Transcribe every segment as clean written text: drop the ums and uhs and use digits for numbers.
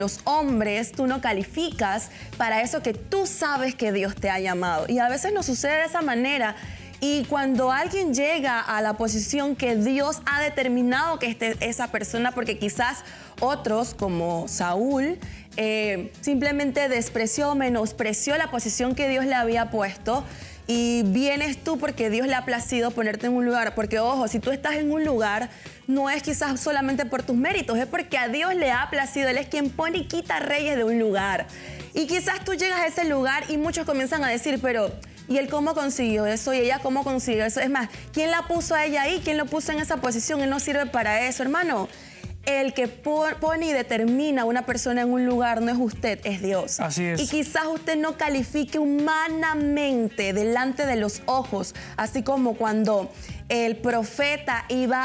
los hombres, tú no calificas para eso que tú sabes que Dios te ha llamado. Y a veces nos sucede de esa manera. Y cuando alguien llega a la posición que Dios ha determinado que esté esa persona, porque quizás otros, como Saúl, simplemente despreció, menospreció la posición que Dios le había puesto, y vienes tú porque Dios le ha placido ponerte en un lugar. Porque, ojo, si tú estás en un lugar, no es quizás solamente por tus méritos, es porque a Dios le ha placido. Él es quien pone y quita reyes de un lugar. Y quizás tú llegas a ese lugar y muchos comienzan a decir, pero ¿y él cómo consiguió eso? ¿Y ella cómo consiguió eso? Es más, ¿quién la puso a ella ahí? ¿Quién lo puso en esa posición? Él no sirve para eso, hermano. El que pone y determina a una persona en un lugar no es usted, es Dios. Así es. Y quizás usted no califique humanamente delante de los ojos, así como cuando el profeta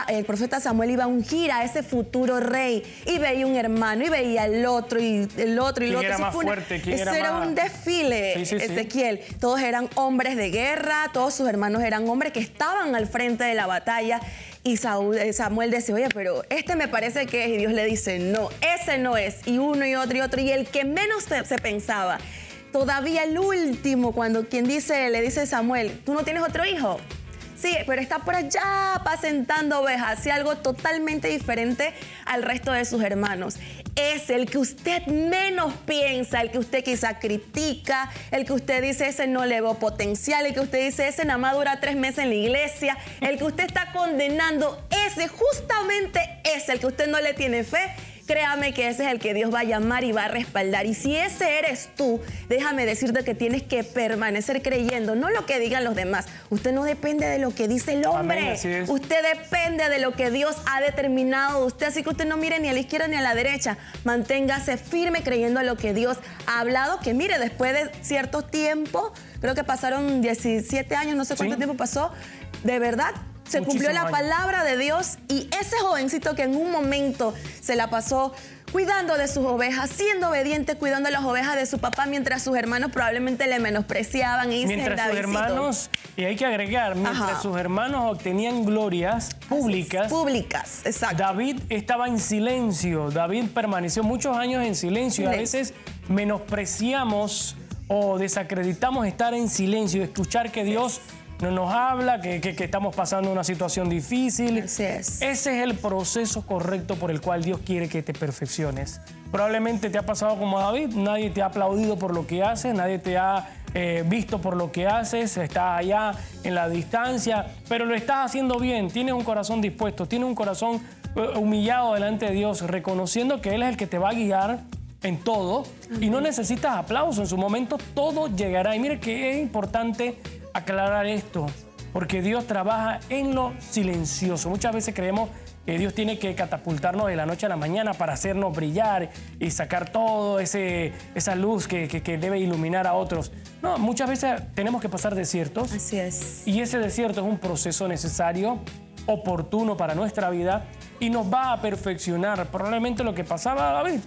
Samuel iba a ungir a ese futuro rey, y veía un hermano y veía el otro y el otro y el otro. ¿Quién era más fuerte? ¿Quién era era más? un desfile, Ezequiel. Todos eran hombres de guerra, todos sus hermanos eran hombres que estaban al frente de la batalla. Y Samuel decía, oye, pero este me parece que es. Y Dios le dice, no, ese no es. Y uno y otro y otro. Y el que menos se pensaba, todavía el último, cuando le dice a Samuel, ¿tú no tienes otro hijo? Sí, pero está por allá apacentando ovejas, hacía algo totalmente diferente al resto de sus hermanos. Es el que usted menos piensa, el que usted quizá critica, el que usted dice ese no le veo potencial, el que usted dice ese nada más dura 3 meses en la iglesia, el que usted está condenando, ese justamente es el que usted no le tiene fe. Créame que ese es el que Dios va a llamar y va a respaldar. Y si ese eres tú, déjame decirte que tienes que permanecer creyendo, no lo que digan los demás. Usted no depende de lo que dice el hombre. Amén, así es. Usted depende de lo que Dios ha determinado de usted. Así que usted no mire ni a la izquierda ni a la derecha. Manténgase firme creyendo en lo que Dios ha hablado. Que mire, después de cierto tiempo, creo que pasaron 17 años, no sé cuánto tiempo pasó, de verdad, se cumplió la palabra de Dios, y ese jovencito que en un momento se la pasó cuidando de sus ovejas, siendo obediente, cuidando las ovejas de su papá, mientras sus hermanos probablemente le menospreciaban y dicen, mientras sus hermanos, y hay que agregar, mientras sus hermanos obtenían glorias públicas. Públicas, exacto. David estaba en silencio. David permaneció muchos años en silencio. Y a veces menospreciamos o desacreditamos estar en silencio, escuchar que Dios no nos habla, que estamos pasando una situación difícil. Así es. Ese es el proceso correcto por el cual Dios quiere que te perfecciones. Probablemente te ha pasado como a David, nadie te ha aplaudido por lo que haces, nadie te ha visto por lo que haces, estás allá en la distancia, pero lo estás haciendo bien, tienes un corazón dispuesto, tienes un corazón humillado delante de Dios, reconociendo que Él es el que te va a guiar en todo. Y no necesitas aplauso, en su momento todo llegará. Y mire que es importante aclarar esto, porque Dios trabaja en lo silencioso. Muchas veces creemos que Dios tiene que catapultarnos de la noche a la mañana para hacernos brillar y sacar todo esa luz que debe iluminar a otros. No, muchas veces tenemos que pasar desiertos. Así es. Y ese desierto es un proceso necesario, oportuno para nuestra vida, y nos va a perfeccionar. Probablemente lo que pasaba a David,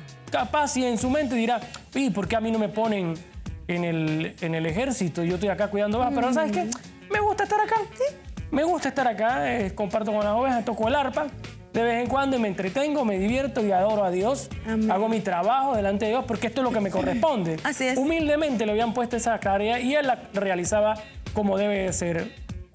capaz y en su mente dirá, ¿y por qué a mí no me ponen en el ejército? Yo estoy acá cuidando, pero ¿sabes qué? Me gusta estar acá, sí. Me gusta estar acá, comparto con las ovejas, toco el arpa de vez en cuando y me entretengo, me divierto y adoro a Dios. Amén. Hago mi trabajo delante de Dios porque esto es lo que me corresponde. Así es. Humildemente le habían puesto esa tarea y él la realizaba como debe de ser.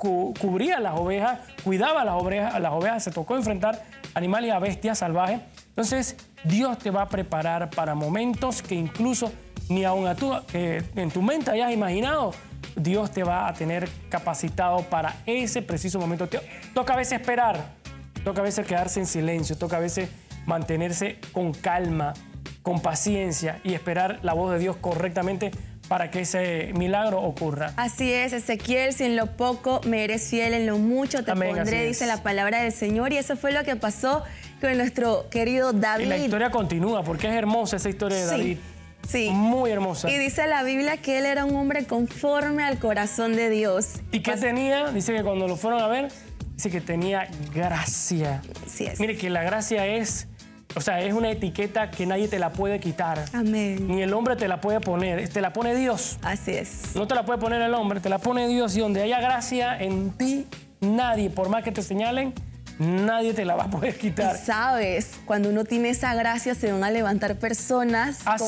Cubría las ovejas, cuidaba a las ovejas, se tocó enfrentar animales a bestias salvajes. Entonces, Dios te va a preparar para momentos que incluso ni aun tú en tu mente hayas imaginado. Dios te va a tener capacitado para ese preciso momento. Toca a veces esperar, toca a veces quedarse en silencio, toca a veces mantenerse con calma, con paciencia y esperar la voz de Dios correctamente para que ese milagro ocurra. Así es, Ezequiel, si en lo poco me eres fiel, en lo mucho te pondré, dice la palabra del Señor. Y eso fue lo que pasó con nuestro querido David. Y la historia continúa, porque es hermosa esa historia de David. Sí. Muy hermosa. Y dice la Biblia que él era un hombre conforme al corazón de Dios. ¿Y qué tenía? Dice que cuando lo fueron a ver, dice que tenía gracia. Así es. Mire que la gracia es una etiqueta que nadie te la puede quitar. Amén. Ni el hombre te la puede poner, te la pone Dios. Así es. No te la puede poner el hombre, te la pone Dios. Y donde haya gracia en ti, nadie, por más que te señalen, nadie te la va a poder quitar. Y sabes, cuando uno tiene esa gracia, se van a levantar personas Así